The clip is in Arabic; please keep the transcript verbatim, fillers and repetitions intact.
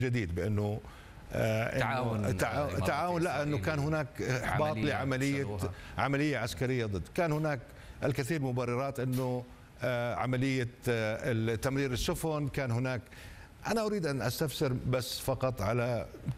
جديد بانه آه تعاون تعاون, تعاون لا انه كان هناك احباط لعمليه عمليه عسكريه ضد، كان هناك الكثير من المبررات انه آه عمليه آه تمرير السفن، كان هناك. انا اريد ان استفسر بس فقط على